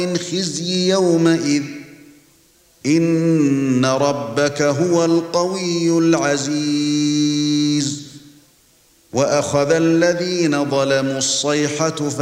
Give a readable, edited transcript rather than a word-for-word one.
من خزي يومئذ إن ربك هو القوي العزيز وأخذ الذين ظلموا الصيحة